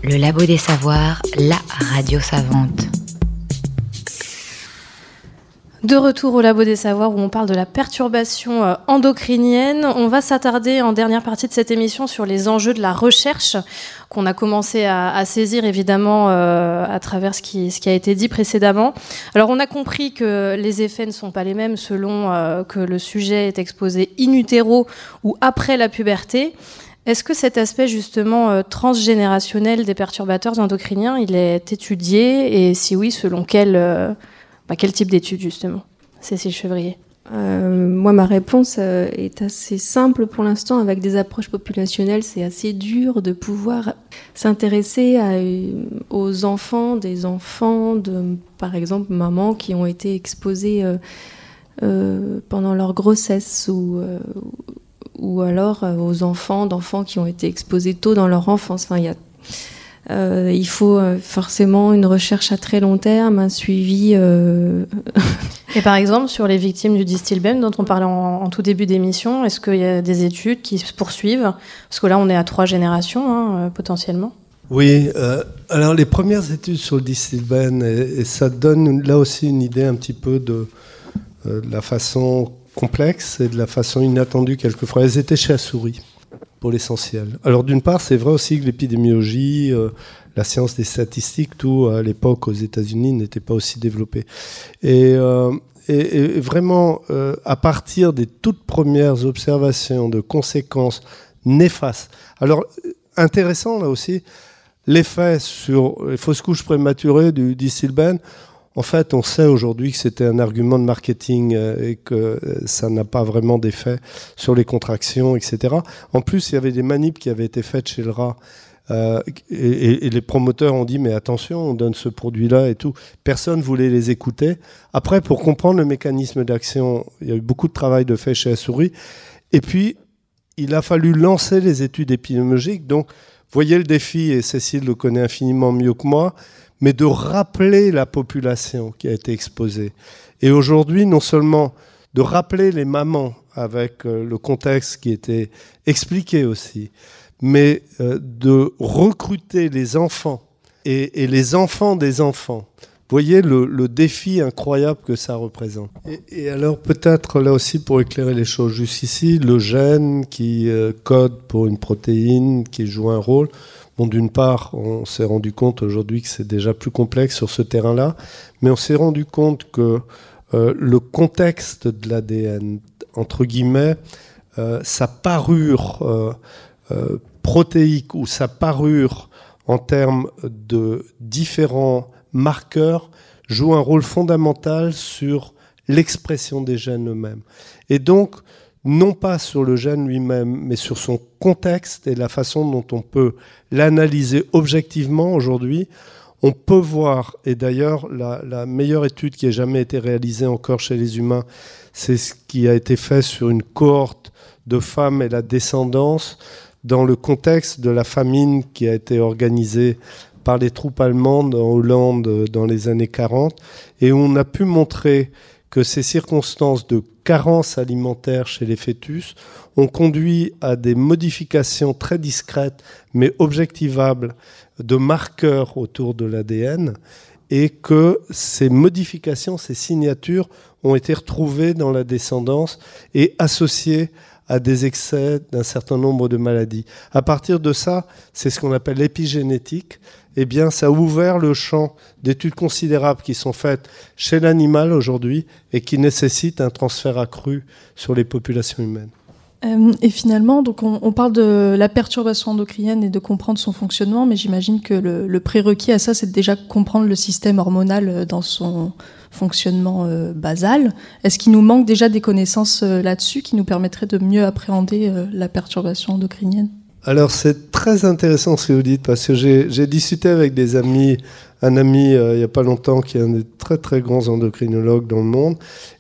Le Labo des Savoirs, la radio savante. De retour au Labo des Savoirs où on parle de la perturbation endocrinienne. On va s'attarder en dernière partie de cette émission sur les enjeux de la recherche qu'on a commencé à saisir évidemment à travers ce qui a été dit précédemment. Alors on a compris que les effets ne sont pas les mêmes selon que le sujet est exposé in utero ou après la puberté. Est-ce que cet aspect justement transgénérationnel des perturbateurs endocriniens, il est étudié et si oui, selon quel type d'études justement, Cécile Chevrier? Moi, ma réponse est assez simple pour l'instant. Avec des approches populationnelles, c'est assez dur de pouvoir s'intéresser aux enfants, des enfants de, par exemple, mamans qui ont été exposées pendant leur grossesse ou alors aux enfants d'enfants qui ont été exposés tôt dans leur enfance. Enfin, il faut forcément une recherche à très long terme, un suivi. Et par exemple, sur les victimes du Distilbène dont on parlait en tout début d'émission, est-ce qu'il y a des études qui se poursuivent? Parce que là, on est à 3 générations, potentiellement. Oui, alors les premières études sur le Distilbène, et ça donne là aussi une idée un petit peu de la façon complexe et de la façon inattendue quelquefois. Elles étaient chez la souris, pour l'essentiel. Alors d'une part, c'est vrai aussi que l'épidémiologie, la science des statistiques, tout à l'époque aux États-Unis n'était pas aussi développé. Et vraiment, à partir des toutes premières observations de conséquences néfastes. Alors intéressant là aussi, l'effet sur les fausses couches prématurées du Distilbène. En fait, on sait aujourd'hui que c'était un argument de marketing et que ça n'a pas vraiment d'effet sur les contractions, etc. En plus, il y avait des manips qui avaient été faites chez le rat et les promoteurs ont dit « mais attention, on donne ce produit-là et tout ». Personne ne voulait les écouter. Après, pour comprendre le mécanisme d'action, il y a eu beaucoup de travail de fait chez la souris. Et puis, il a fallu lancer les études épidémiologiques. Donc, voyez le défi, et Cécile le connaît infiniment mieux que moi, mais de rappeler la population qui a été exposée. Et aujourd'hui, non seulement de rappeler les mamans avec le contexte qui était expliqué aussi, mais de recruter les enfants et les enfants des enfants. Vous voyez le défi incroyable que ça représente. Et alors peut-être là aussi pour éclairer les choses jusqu'ici, le gène qui code pour une protéine qui joue un rôle. Bon, d'une part, on s'est rendu compte aujourd'hui que c'est déjà plus complexe sur ce terrain-là, mais on s'est rendu compte que le contexte de l'ADN, entre guillemets, sa parure protéique ou sa parure en termes de différents marqueurs joue un rôle fondamental sur l'expression des gènes eux-mêmes. Et donc, non pas sur le gène lui-même, mais sur son contexte et la façon dont on peut l'analyser objectivement aujourd'hui, on peut voir, et d'ailleurs la meilleure étude qui ait jamais été réalisée encore chez les humains, c'est ce qui a été fait sur une cohorte de femmes et la descendance dans le contexte de la famine qui a été organisée par les troupes allemandes en Hollande dans les années 40, et où on a pu montrer que ces circonstances de carence alimentaire chez les fœtus ont conduit à des modifications très discrètes, mais objectivables, de marqueurs autour de l'ADN, et que ces modifications, ces signatures ont été retrouvées dans la descendance et associées à des excès d'un certain nombre de maladies. À partir de ça, c'est ce qu'on appelle l'épigénétique. Eh bien, ça a ouvert le champ d'études considérables qui sont faites chez l'animal aujourd'hui et qui nécessitent un transfert accru sur les populations humaines. Et finalement, donc on parle de la perturbation endocrinienne et de comprendre son fonctionnement, mais j'imagine que le prérequis à ça, c'est de déjà comprendre le système hormonal dans son fonctionnement basal. Est-ce qu'il nous manque déjà des connaissances là-dessus qui nous permettraient de mieux appréhender la perturbation endocrinienne ? Alors c'est très intéressant ce que vous dites, parce que j'ai discuté avec des amis, un ami il n'y a pas longtemps qui est un des très très grands endocrinologues dans le monde,